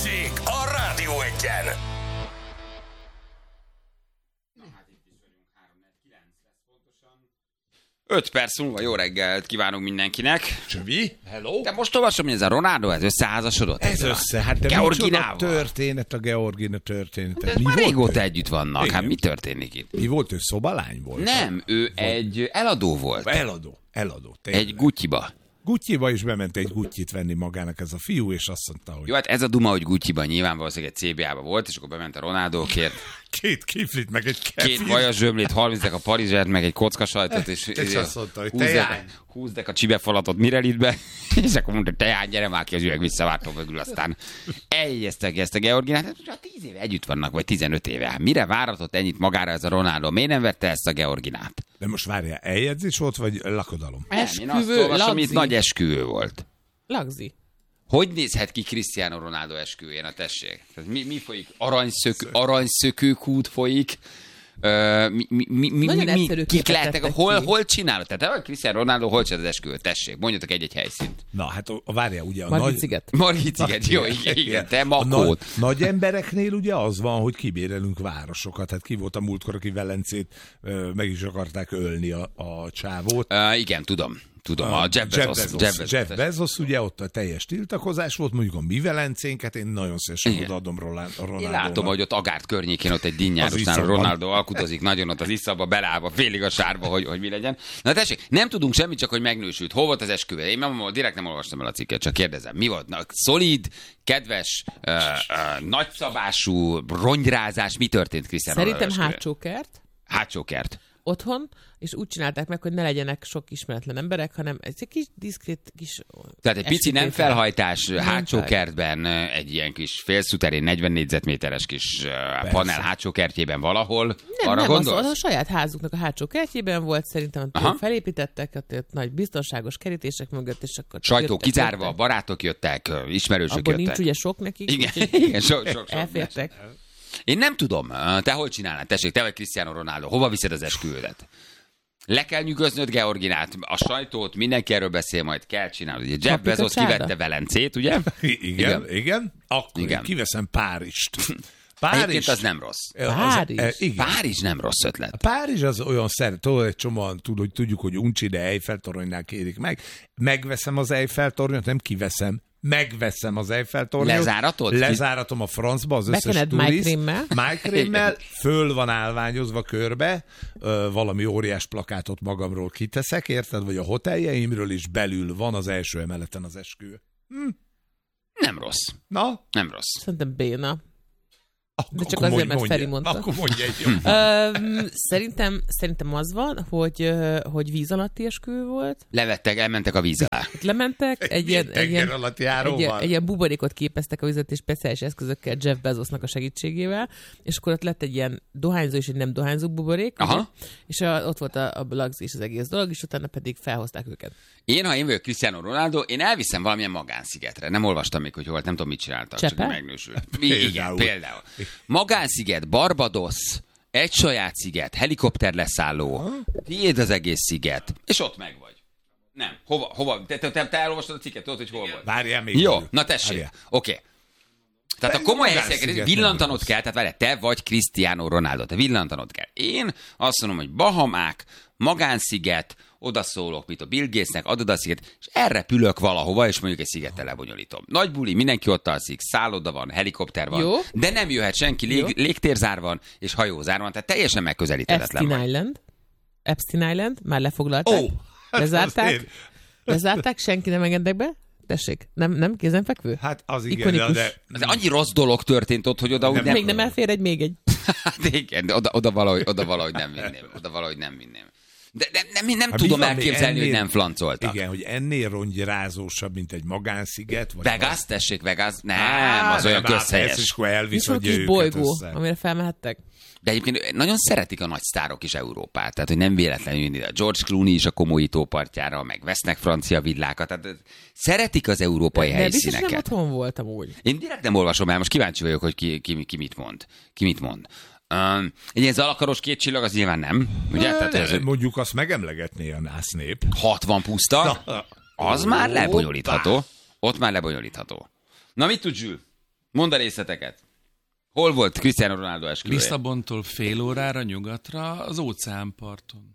Balázsék a Rádió Egyen. 5 perc múlva jó reggelt kívánunk mindenkinek. Csövi, hello. De most olvasom, hogy ez a Ronaldo, ez összeházasodott. Ez össze, hát de Georginával. történet a Georgina története. De már régóta együtt vannak, igen. Hát mi történik itt? Mi volt, ő szobalány volt? Nem, ő egy eladó volt. Eladó. Egy Gucci-ba. Gucci-ba is bement egy Gucci-t venni magának ez a fiú, és azt mondta, hogy... Jó, hát ez a duma, hogy Gucci-ba nyilván valószínűleg egy CBA-ba volt, és akkor bement a Ronaldókért. 2 kiflit, meg egy kefir. 2 vajas zsömlét, 30 deka parizsert, meg egy kockasajtot, és azt mondta, hogy tejány. húzdek a csibefalatot Mirelitbe, és akkor mondta, tejány, gyere már ki az üveg, visszavártom mögül, aztán eljegyeztek ezt a Georginát. Hát 10 éve együtt vannak, vagy 15 éve. Mire váratott ennyit magára ez a Ronaldo? Miért nem vette ezt a Georginát? De most várjál, eljegyzés volt, vagy lakodalom? Nem, én azt olvasom, itt nagy esküvő volt. Lagzi. Hogy nézhet ki Cristiano Ronaldo esküvőjén, a tessék? Tehát mi folyik? Aranyszökőkút folyik. Kik lehetnek? Hol csinálod? Tehát Cristiano Ronaldo hol csinál az esküvőt? Tessék, mondjatok egy helyszínt. Na, hát várjál, ugye a Margit-sziget, jó, igen, te Makót. Nagy embereknél ugye az van, hogy kibérelünk városokat. Hát ki volt a múltkor, aki Velencét meg is akarták ölni a csávót. Igen, tudom, a Jeff Bezos, ugye ott a teljes tiltakozás volt, mondjuk a mi Velencénket, én nagyon szívesen odaadom Ronaldo. Én látom, hogy ott Agárt környékén ott egy dinnyárosnál a Ronaldo alkudozik nagyon ott az iszaba, belállva, félig a sárba, hogy mi legyen. Na tessék, nem tudunk semmit, csak hogy megnősült. Hol volt az esküvő? Én direkt nem olvastam el a cikket, csak kérdezem. Mi volt? Szolid, kedves, nagyszabású ronyrázás, mi történt Cristiano Ronaldo Szerintem esküvőn? hátsókert. Otthon, és úgy csinálták meg, hogy ne legyenek sok ismeretlen emberek, hanem egy kis diszkrét kis... Tehát egy pici nem felhajtás hátsó kertben, egy ilyen kis félszuterén 40 négyzetméteres kis panel hátsó kertjében valahol. Arra gondolsz? Az a saját házuknak a hátsó kertjében volt, szerintem felépítettek, ott nagy biztonságos kerítések mögött, és akkor... Sajtó kizárva, barátok jöttek, ismerősök abban jöttek. Nincs ugye sok nekik. Igen, sok. Elfértek. Én nem tudom, te hol csinálnád? Tessék, te vagy Cristiano Ronaldo, hova viszed az esküvődet? Le kell nyűgöznöd Georginát, a sajtót, mindenki erről beszél, majd kell csinálni. Ugye Jeff Bezos kivette Velencét, ugye? Igen. Akkor igen. Kiveszem Párizst. Egyébként az nem rossz. Párizs nem rossz ötlet. Párizs az olyan egy csomóan tudjuk, hogy uncsi, de Eiffel-toronynál kérik meg. Megveszem az Eiffel-tornyot, nem kiveszem. Megveszem az Eiffel-tornyot. Lezáratod? Lezáratom a francba az összes turist. Májkrémmel. Föl van állványozva körbe. Valami óriás plakátot magamról kiteszek, érted? Vagy a hoteljeimről is belül van az első emeleten az esküvő. Nem rossz. Na? Nem rossz. Szerintem béna. De csak akkor azért, mert Feri mondta. Akkor mondj egy jó. Szerintem az van, hogy víz alatti esküvő volt. Elmentek a víz alá. Lementek, egy ilyen buborékot képeztek a vizet és speciális eszközökkel Jeff Bezosnak a segítségével, és akkor ott lett egy ilyen dohányzó és egy nem dohányzó buborék, és ott volt a lagz és az egész dolog, és utána pedig felhozták őket. Ha én vagyok Cristiano Ronaldo, én elviszem valamilyen magánszigetre. Nem olvastam még, hogy hol, nem tudom, mit csináltak, Csepe? csak megnősült. Igen, például. Magánsziget, Barbados, egy saját sziget, helikopter leszálló, tiéd az egész sziget, és ott meg vagy. Nem. Hova? Te elolvastad a cikket, tudod, hogy hol volt? Várjál még. Jó, na tessék. Oké. Tehát a komoly helyszíneket villantanod kell, tehát várjál, te vagy Cristiano Ronaldo, te villantanod kell. Én azt mondom, hogy Bahamák, magánsziget, odaszólok, mint a Bill Gatesnek, adod a sziget, és elrepülök valahova, és mondjuk egy szigettel lebonyolítom. Nagy buli, mindenki ott alszik, szálloda van, helikopter van, jó. De nem jöhet senki, légtérzár van, és hajózár van, tehát teljesen megközelíthetetlen. Epstein Island, már lefoglalták, lezárták, senki nem engednek be. Tessék, nem kézenfekvő? Hát az igen, de... annyi rossz dolog történt ott, hogy oda úgy nem... Még nem elfér még egy. Hát igen, oda valahogy nem vinném. De nem tudom elképzelni, hogy nem flancoltak. Igen, hogy ennél rongyrázósabb, mint egy magánsziget. Vagy Vegas, tessék, Vegas? Nem, az olyan közhelyes. És akkor elvisz, hogy kis bolygó, amire felmehettek. De egyébként nagyon szeretik a nagy sztárok is Európát, tehát hogy nem véletlenül jönni a George Clooney is a Komoly tópartjára, meg vesznek francia villákat, tehát szeretik az európai helyszíneket. De biztos nem otthon voltam úgy. Én direkt nem olvasom el, most kíváncsi vagyok, hogy ki mit mond. Egy ilyen zalakaros 2 csillag, az nyilván nem. Ugye? Tehát mondjuk azt megemlegetné a násznép. 60 puszta, az már lebonyolítható. Ott már lebonyolítható. Na mit tud Zsül? Mondd a részleteket. Hol volt Cristiano Ronaldo esküvője? Lisszabontól fél órára nyugatra az óceánparton.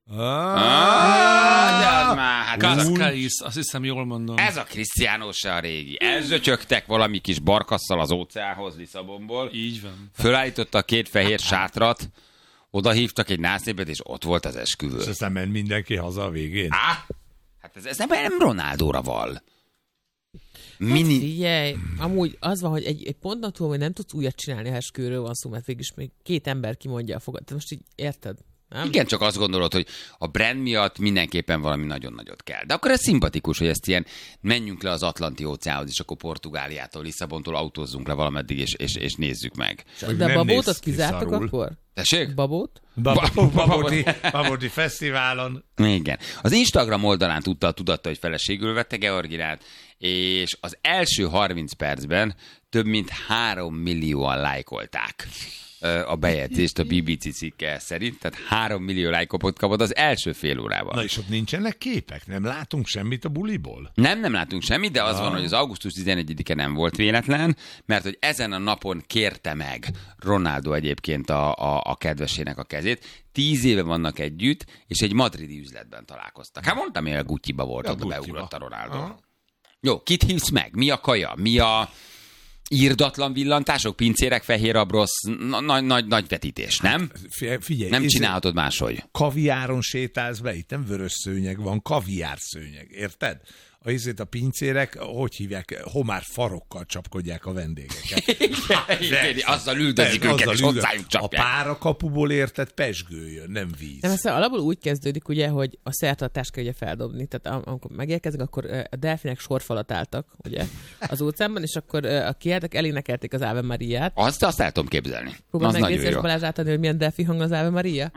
Cascais, azt hiszem jól mondom. Ez a Cristiano se a régi. Elzöcsögtek valami kis barkasszal az óceánhoz Lisszabonból. Így van. Fölállítottak 2 fehér sátrat, oda hívtak egy násznépet, és ott volt az esküvő. És aztán ment mindenki haza a végén. Hát ez nem Ronaldóra val. Figyelj, amúgy az van, hogy egy ponton túl, hogy nem tudsz újat csinálni, ha esküvőről van szó, mert végülis még 2 ember kimondja a fogat. Te most így érted? Nem? Igen, csak azt gondolod, hogy a brand miatt mindenképpen valami nagyon nagyot kell. De akkor ez szimpatikus, hogy ezt ilyen menjünk le az Atlanti óceánhoz, és akkor Portugáliától, Lisszabontól autózzunk le valameddig, és nézzük meg. De a Babótot kizártak akkor? Tessék? Babót? Babóti fesztiválon. Igen. Az Instagram oldalán tudatta, hogy feleségül vette Georginát, és az első 30 percben több mint 3 millióan lájkolták a bejegyzést a BBC cikke szerint, tehát 3 millió lájkot kapott az első fél órában. Na és ott nincsenek képek? Nem látunk semmit a buliból? Nem látunk semmit, de az van, hogy az augusztus 11-e nem volt véletlen, mert hogy ezen a napon kérte meg Ronaldo egyébként a kedvesének a kezét. 10 éve vannak együtt, és egy madridi üzletben találkoztak. Hát mondtam, hogy a Gucci-ba volt, oda beugrott a Ronaldo. Jó, kit hívsz meg? Mi a kaja? Mi a írdatlan villantások, pincérek, fehér abrosz, nagy vetítés, nem? Figyelj, nem csinálhatod máshogy. Kaviáron sétálsz be, itt nem vörös szőnyeg van, kaviár szőnyeg, érted? A pincérek, hogy hívják, homár farokkal csapkodják a vendégeket. Igen, azzal üldözik őket, és hozzájuk csapják. A párakapuból érted pezsgő jön, nem víz. Nem, aztán alapból úgy kezdődik, ugye, hogy a szertartást kell ugye feldobni. Tehát amikor megérkeznek, akkor a delfinek sorfalat álltak, ugye, az óceánban, és akkor kiálltak, elénekelték az Ave Mariát. Azt el tudom képzelni. Próbál megnézni, és Balázs átadni, hogy milyen delfi hang az Ave Maria?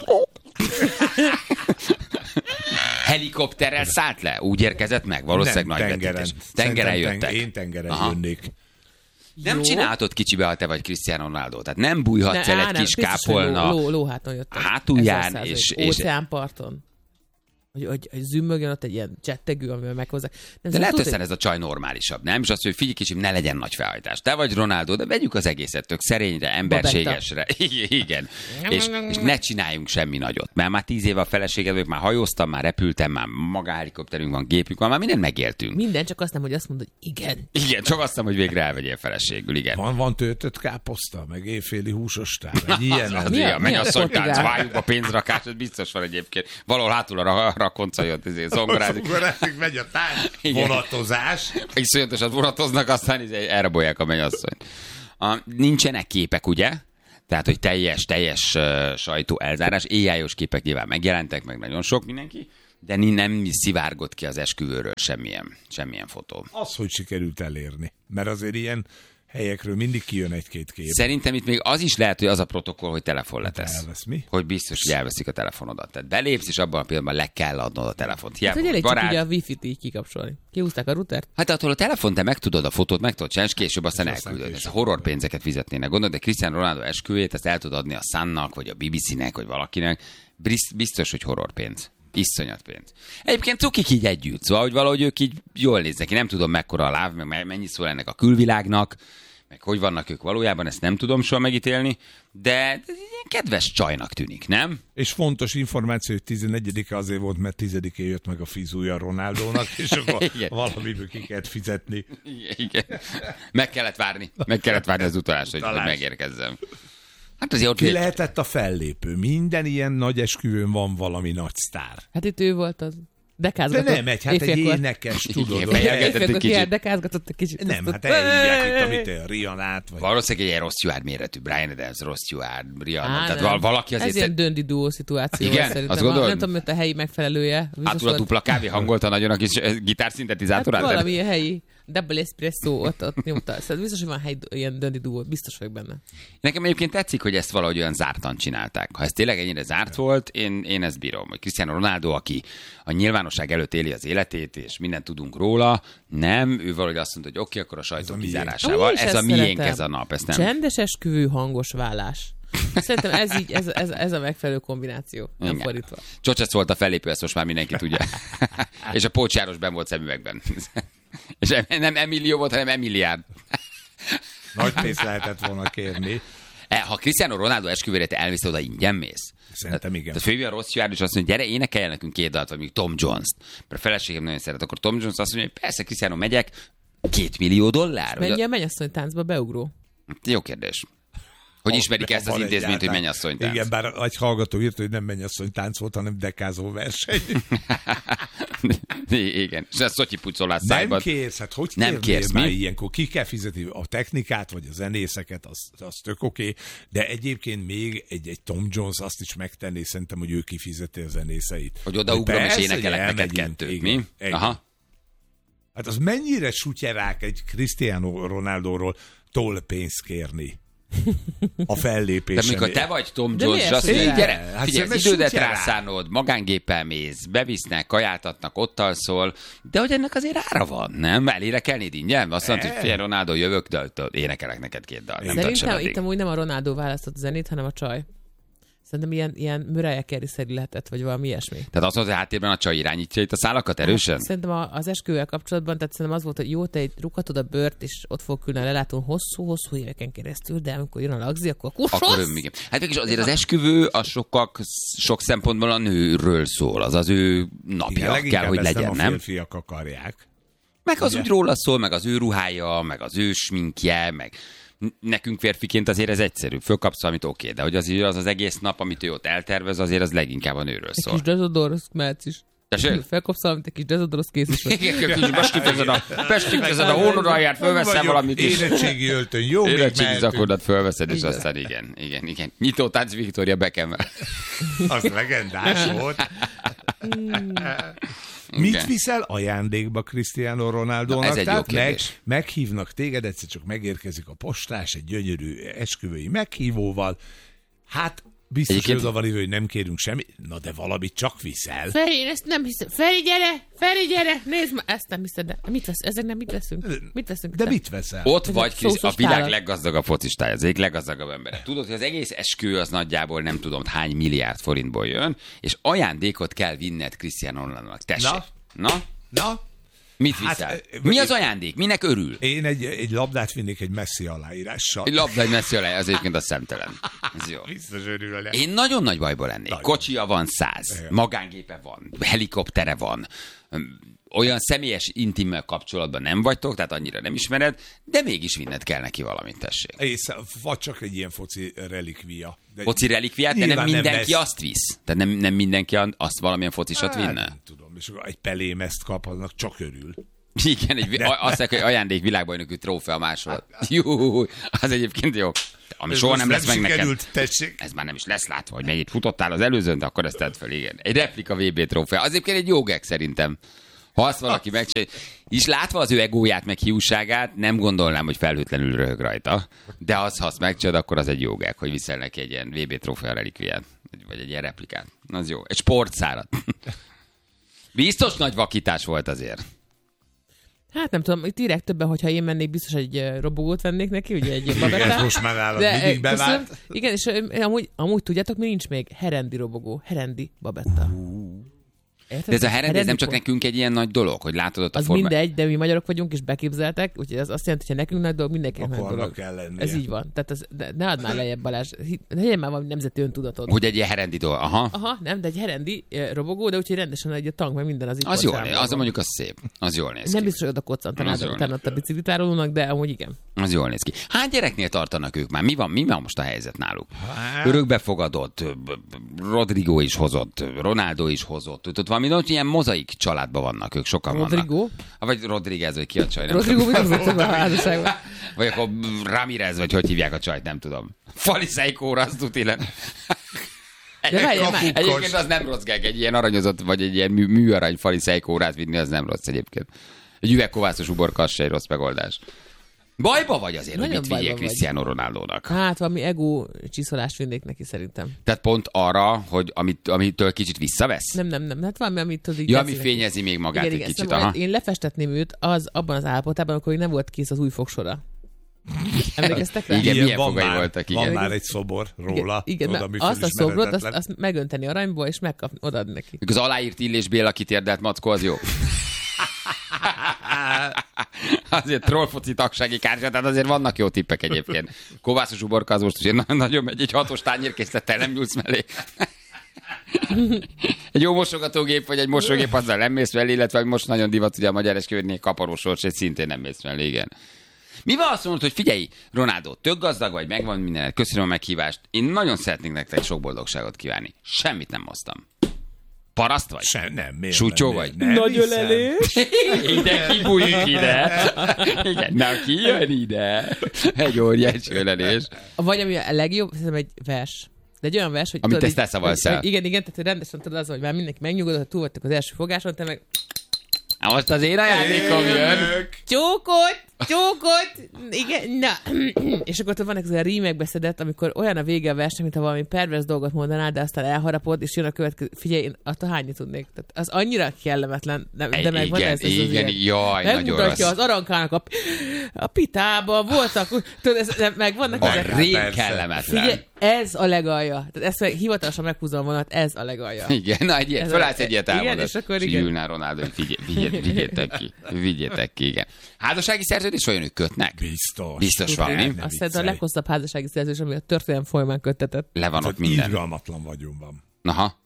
Helikopterrel szállt le? Úgy érkezett meg? Valószínűleg nagy vetítés. Tengeren jöttek. Én tengeren jönnék. Nem csinálhatod kicsibe, ha te vagy Cristiano Ronaldo. Tehát nem bújhatsz el egy kis kápolna lóháton jöttek. Hátulján és óceánparton. Hogy zümmögjön ott egy ilyen csettegő, amivel meghozzák. De lehet, hogy ez a csaj normálisabb, nem? És azt, hogy figyelj kicsim, ne legyen nagy felhajtás. Te vagy Ronaldo, de vegyük az egészet tök szerényre, emberségesre. Igen. És ne csináljunk semmi nagyot. Mert már 10 éve a feleséged vagyok, már hajóztam, már repültem, már magáhelikopterünk van, gépünk van, már mindent megéltünk. Minden, csak azt nem, hogy azt mondod, hogy igen. Igen, csak azt nem, hogy végre elvegyél feleségül, igen. Van töltött káposzta, meg éjféli húsostál, egy ilyen. Menj a szolykánc, várjuk a pénzrakás, ez biztos van egyébként. Valahol hátul a rakonca jött, zongorázik. Megy a tánc, vonatozás. Iszonyatosan vonatoznak, aztán elrabolják a mennyasszonyt. Nincsenek képek, ugye? Tehát, hogy teljes sajtó elzárás. AI-os képek nyilván megjelentek, meg nagyon sok mindenki, de nem szivárgott ki az esküvőről semmilyen fotó. Az, hogy sikerült elérni. Mert azért ilyen helyekről mindig kijön egy-két kép. Szerintem itt még az is lehet, hogy az a protokoll, hogy telefon letesz. Elvesz mi? Hogy biztos, hogy elveszik a telefonodat. Tehát belépsz, és abban a pillanatban le kell adnod a telefont. Hát, hogy elég csak ugye a wifi-t így kikapcsolni. Kihúzták a routert? Hát attól a telefon, te megtudod a fotót, meg tudod csinálni, és később aztán elküldöd. Ez a horror pénzeket fizetnének. Gondolod, de Cristiano Ronaldo esküvőjét, ezt el tudod adni a Sunnak, vagy a BBC-nek, vagy valakinek. Biztos, hogy horror pénz. Iszonyat pénz. Egyébként cukik így együtt, szóval, hogy valahogy ők így jól néznek ki. Nem tudom, mekkora a láv, meg mennyi szól ennek a külvilágnak, meg hogy vannak ők valójában, ezt nem tudom soha megítélni, de kedves csajnak tűnik, nem? És fontos információ, hogy 11-e azért volt, mert 10-én jött meg a fizúja Ronaldónak, és akkor valamiből ki kellett fizetni. Igen. Meg kellett várni az utalást, hogy megérkezzem. Hát azért ki lehetett a fellépő? Minden ilyen nagy esküvőn van valami nagy sztár. Hát itt ő volt az. De nem egy énekes, tudod. Dekázgatott egy kicsit. Nem, hát elhívják itt, amit Rihanát. Vagy... Valószínűleg egy Ross Stewart méretű, Brian Adams, Ross Stewart, Rihanna. Tehát valaki azért... Ez ilyen döndi duó szituáció. Igen? Szerintem. Azt gondolod? Nem tudom, hogy a helyi megfelelője. Hátul a dupla kávé hangolta nagyon a kis gitárszintetizátorát. Hát valami helyi double espresso ott nyomta. Szóval biztos, hogy van helyi ilyen döndi duó. Biztos vagyok benne. Nekem egyébként tetszik, hogy ezt valahogy olyan zártan csinálták. Ha ez tényleg ennyire zárt volt, én ezt bírom. Hogy Cristiano Ronaldo, aki a nyilvánosság előtt éli az életét, és mindent tudunk róla, nem, ő valahogy azt mondta, hogy oké, akkor a sajtó kizárásával. Ez a miénk, ez a nap. Ez nem. Csendes esküvő, hangos vállás. Szerintem ez a megfelelő kombináció. Nem igen. Fordítva. Csocsesz volt a fellépő, ezt most már mindenki tudja. És a Pócs János benn volt szemüvegben. És nem Emilio volt, hanem Emiliárd. Nagy pénzt lehetett volna kérni. Ha Cristiano Ronaldo esküvőre te elmész, oda ingyen mész? Szerintem igen. Tehát főleg a rossz jár, és azt mondja, gyere, énekelj nekünk 2 dalt, vagy még Tom Jones-t. Mert a feleségem nagyon szeret, akkor Tom Jones azt mondja, hogy persze, Cristiano, megyek, $2 millió. Mennyi a mennyasszony táncba beugró? Jó kérdés. Hogy ismerik ezt az intézményt, hogy mennyasszony tánc? Igen, bár egy hallgató írta, hogy nem mennyasszony tánc volt, hanem dekázó verseny. Igen, és ez szotyi pucolás szájban. Nem kérsz, hát hogy nem kérsz már ilyenkor? Ki kell fizetni a technikát, vagy a zenészeket, az tök oké, de egyébként még egy Tom Jones azt is megtenné, szerintem, hogy ő kifizeti a zenészeit. Hogy odaugrom és énekelek neked 2, mi? Aha. Hát az mennyire sutyerák egy Cristiano Ronaldóról pénzt kérni a fellépésen. De amikor te vagy Tom Jones, és azt mondja, gyere, figyelj, az idődet rászánod, magángéppel mész, bevisznek, kajáltatnak, ott alszol, de hogy ennek azért ára van, nem? Elénekelnéd ingyen? Azt mondod, hogy figyelj, Ronaldo, jövök, de énekelek neked 2 dal. Szerintem itt amúgy nem a Ronaldo választott a zenét, hanem a csaj. Szerintem ilyen Mariah Carey-szerű lehetett, vagy valami ilyesmi. Tehát az, hogy a háttérben a csaj irányítja itt a szálakat erősen? Szerintem az esküvővel kapcsolatban, tehát szerintem az volt, hogy jó, te rúghatod a bőrt, és ott fog ülni a lelátón hosszú éveken keresztül, de amikor jön a lagzi, akkor igen. Hát mégis azért az esküvő a sok szempontból a nőről szól, az az ő napja igen, kell, hogy legyen, nem? A férfiak akarják. Meg az úgy róla szól, meg az ő ruhája, meg az ő sminkje, meg nekünk férfiként azért ez egyszerű. Fölkapsz, amit oké, de hogy az egész nap, amit ő ott eltervez, azért az leginkább a nőről szól. Egy kis dezodor, mehetsz is. Felkapsz valamit, egy kis dezodor, kész is van. Igen, bestiftezed a hónodalját, fölveszel valamit is. Érettségi öltöny, jó, még érettségi zakodat fölveszed, és aztán igen. Nyitótánc Victoria Beckham-mel. Az legendás volt. Mit viszel ajándékba Cristiano Ronaldónak? Ez egy jó kérdés. Meghívnak téged, egyszer csak megérkezik a postás egy gyönyörű esküvői meghívóval. Hát biztos oda hogy nem kérünk semmi. Na de valamit csak viszel. Feri, én ezt nem hiszem. Feri, gyere! Nézd már, ezt nem hiszed, de ezek nem mit veszünk? Mit veszünk? De mit veszel? Ott vagy a világ leggazdagabb focistája, az egyik leggazdagabb ember. Tudod, hogy az egész esküvő az nagyjából nem tudom hány milliárd forintból jön, és ajándékot kell vinned Cristiano Ronaldónak. Tessék. Na? Mit viszel? Mi az ajándék? Minek örül? Én egy labdát vinnék egy Messi aláírással. Egy labda, egy Messi aláírás, az egyébként a szemtelen. Ez jó. Biztos örül. Én nagyon nagy bajból lennék. Kocsia van 100, magángépe van, helikoptere van, olyan személyes, intimmel kapcsolatban nem vagytok, tehát annyira nem ismered, de mégis vinned kell neki valamit, tessék. Vagy csak egy ilyen foci relikvia. Foci relikviát, de nem mindenki azt visz. Tehát nem mindenki azt valamilyen focisat vinne. Nem tudom, és egy pelémezt kap, annak csak örül. Igen, azt mondják, hogy ajándék világbajnoki trófea másolat. Jó, az egyébként jó. Ami soha nem lesz meg neked. Ez már nem is lesz látva, hogy mennyit futottál az előzőn, de akkor ezt tedd fel, igen. Egy replika VB trófea. Az egyébként egy jó gag szerintem. Ha azt valaki megcsinálja, és látva az ő egóját, meg hiúságát, nem gondolnám, hogy felhőtlenül röhög rajta. De ha azt megcsinálod, akkor az egy jó gag, hogy viszel neki egy ilyen VB trófea relikviát, vagy egy ilyen replikát. Az jó. Egy sportszárat. Biztos nagy vakítás volt azért. Hát nem tudom, itt írják többen, hogyha én mennék, biztos egy robogót vennék neki, ugye egy babettát. Ez most már állad, mindig bevált. Igen, és amúgy tudjátok, mi nincs még? Herendi robogó, Herendi babetta. De ez a Herendi, ez nem csak nekünk egy ilyen nagy dolog, hogy látod ott a formát. Az mindegy, de mi magyarok vagyunk, és beképzeltek, úgyhogy ez azt jelenti, hogy nekünk nagy dolog, mindenkinek nagy dolog. Kell lennie. Ez így van. Tehát ne add már lejjebb, Balázs. Legyen már valami nemzeti öntudatod. Hogy egy ilyen Herendi dolog, Aha, nem, de egy Herendi robogó, de úgyhogy rendesen egy tank, meg minden az itt. Az jól néz, az mondjuk az szép. Az jól néz ki. Nem biztos, hogy oda koccantanád utána a biciklitárolónak, de amúgy igen. Az jól néz ki. Hány gyereknél tartanak ők már? Mi van most a helyzet náluk? Örökbefogadott, Rodrigo is hozott, Ronaldo is hozott. Ott valami ilyen mozaik családban vannak, ők sokan Rodrigo? vannak. Vagy Rodriguez, vagy ki a csaj, nem Rodrigo tudom. A házasságban. Vagy akkor Ramirez, vagy hogy hívják a csajt, nem tudom. Faliszejkóra, azt tuti le. Egyébként az nem rossz geg, egy ilyen aranyozott, vagy egy ilyen műarany faliszejkórát vinni, az nem rossz egyébként. Egy üvegkovászos uborka, az se egy rossz megoldás. Bajba vagy azért, nagyon hogy mit vigyék Cristiano Ronaldónak? Hát valami ego csiszolást vinnék neki szerintem. Tehát pont arra, hogy amitől kicsit visszavesz? Nem. Hát valami, amitől így... Ja, ami fényezi még magát igen, egy kicsit. Aha. Én lefestetném őt abban az állapotában, akkor nem volt kész az új fogsora. Emlékeztek rá? Igen, milyen fogai voltak. Igen. Van már egy szobor róla. Igen, azt a szobrot, azt megönteni aranyból, és megkapni, odaadni neki. Az aláírt Illés Béla kitérdelt mackó, az jó. azért trollfoci tagsági kártya, tehát azért vannak jó tippek egyébként. Kovászos uborka az most azért nagyon megy, egy 6-os tányérkészlettel nem nyúlsz mellé. Egy jó mosogatógép, vagy egy mosógép, azzal nem mész mellé, illetve most nagyon divat, ugye a magyar esküvőnél kaparós egy szintén nem mész mellé, igen. Mi van azt mondod, hogy figyelj, Ronaldo, tök gazdag vagy, megvan mindened, köszönöm a meghívást, én nagyon szeretnék nektek sok boldogságot kívánni. Semmit nem hoztam. Paraszt vagy? Nem. Sútyó vagy? Nem nagyon elés. Ide kibújik ide. Igen, na ki jön ide? Egy óriási ölelés. Vagy ami a legjobb, szerintem egy vers. De egy olyan vers, hogy... Amit ezt elszavalsz el. Igen, tehát rendesen tudod az, hogy már mindenki megnyugodott, hogy túl voltak az első fogáson, te meg... Most az én ajándékom jön. Csókot, igen, na. És akkor van ez a rímekbe szedett, amikor olyan a vége a verseny, mintha valami pervers dolgot mondanál, de aztán elharapod, és jön a következő. Figyelj, én attól hányni tudnék. Tehát az annyira kellemetlen, de megvan ez az igen, ilyen. Jaj, megmutatja az arankának a pitában voltak, tudod, megvannak ezek. Rég kellemetlen. Figyelj, ez a legalja. Tehát ezt hivatalosan meghúzom vonat, ez a legalja. Igen, na egy ilyet, fölállsz egy ilyet elmondod. És akkor igen. Ülnál Ronaldo, hogy vigyétek ki, igen. Házassági szerződés olyan, ők kötnek? Biztos van, mi? Azt hiszem a leghosszabb házassági szerződés, ami a történelem folyamán köttetett. Le van ott minden. Irgalmatlan vagyonban. Aha.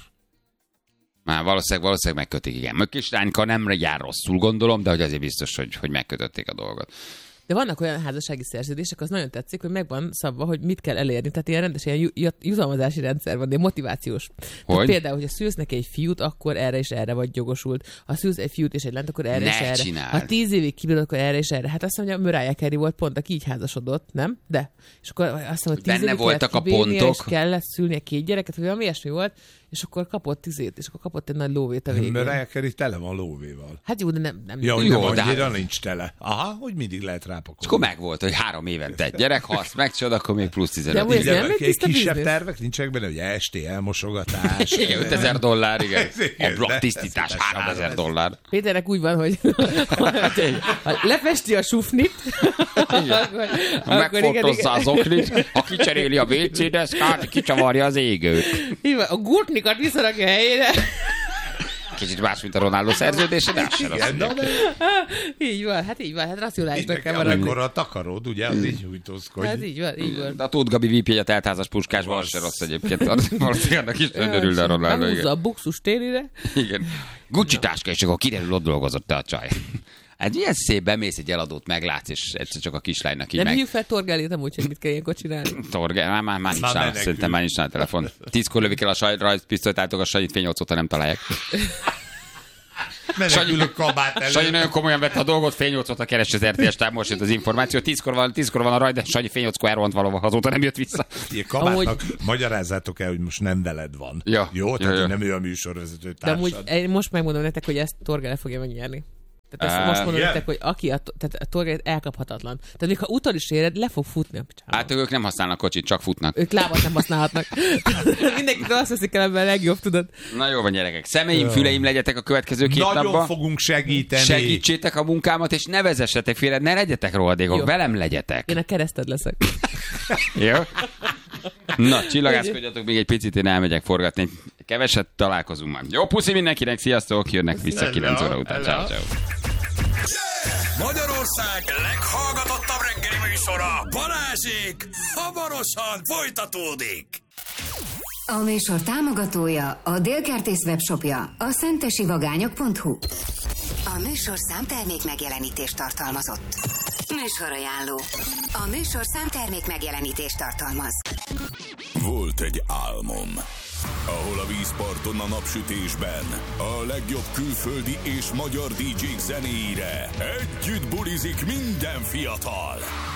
Már valószínűleg megkötik, igen. Mökkisrányka nem jár rosszul, gondolom, de hogy azért biztos, hogy megkötötték a dolgot. De vannak olyan házassági szerződések, az nagyon tetszik, hogy megvan szabva, hogy mit kell elérni. Tehát ilyen rendes ilyen jutalmazási rendszer van, de motivációs. Tehát például, hogyha szülsz neki egy fiút, akkor erre és erre vagy jogosult. Ha szülsz egy fiút és egy lányt, akkor erre és erre. Csináld. Ha 10 évig kibírod, akkor erre és erre. Hát azt mondja, Mariah Carey volt pont, aki így házasodott, nem? De. És akkor azt mondja, hogy 10 évig voltak a pontok. És kellett szülnie 2 gyereket, vagy valami ilyesmi volt, és akkor kapott 10, és akkor kapott egy nagy lóvét a végén. Mariah Carey tele van lóvéval. Hát jó, de nem. Ja, jó, annyira nincs tele. Aha, hogy mindig lehet rápakolni. És akkor megvolt, hogy 3 évente egy gyerek, ha azt megcsod, akkor még plusz 15. De kisebb tervek nincsenek benne, hogy esti elmosogatás. Igen, $5000, igen. Ablaktisztítás, $3000. Péternek úgy van, hogy ha lefesti a sufnit, megfotozza az oklit, ha kicseréli a WC deszkát, kicsavarja az égőt. A gurtnikat visszarakja a helyére. Kicsit más, mint a Ronaldo szerződése, de az se rossz. Így van, hát racionálisnak kell maradni. Amikor a takarod, ugye, az így hújtózkodj. Hát így van. De a Tóth Gabi vípjegyet eltházas puskásban, az se rossz egyébként. Valószínűleg annak is örül a Ronaldo. Meghúzza a buxus térire. Igen. Gucci táska, és akkor kiderül, ott dolgozott a csaj. Hát milyen szép, bemész egy eladót, meglátsz, és egyszer csak a kislánynak így nem hívjuk fel Torgellét amúgy, hogy mit kell ilyenkor csinálni. Torgell, már nincs rá, szerintem már nincs rá a telefon. 10-kor lövik el a rajzpisztolyt, álltok a Sanyit fény 8 óta nem találják. Menekül a kabát elő. Sanyi nagyon komolyan vette a dolgot, fény 8 óta keres az RTS táv, most jött az információ. 10-kor van a rajt, de Sanyi fény 8-kor elrohant valahol, azóta nem jött vissza. Ilyen kabátnak magyarázzátok el, hogy most nem veled van. Ja. Jó? Tehát nem ő a műsorvezető társad. De amúgy most megmondom nektek, hogy ezt Torgell fogja megnyerni. Tehát ezt most mondom nektek, hogy aki a Torgell elkaphatatlan. Tehát még ha utol is éred, le fog futni a picsába. Hát ők nem használnak kocsit, csak futnak. Ők lábat nem használhatnak. Mindenkit azt veszik el ebben a legjobb, tudod. Na jó van, gyerekek. Szemeim, füleim legyetek a következő 2 napban. Nagyon fogunk segíteni. Segítsétek a munkámat, és ne vezessetek félre, ne legyetek rohadékok, velem legyetek. Én a kereszted leszek. Jó? Na, csillagászkodjatok még egy picit, én elmegyek forgatni. Keveset találkozunk már. Jó, puszi mindenkinek, sziasztok, jönnek vissza 9 óra után. Ciao. Magyarország leghallgatottabb reggeli műsora, Balázsék, hamarosan folytatódik. A műsor támogatója a Délkertész webshopja, a szentesivagányok.hu. A műsor számtermék megjelenítést tartalmazott. Műsorajánló. A műsor számtermék megjelenítést tartalmaz. Volt egy álmom, ahol a vízparton a napsütésben a legjobb külföldi és magyar DJ-k zenéire együtt bulizik minden fiatal.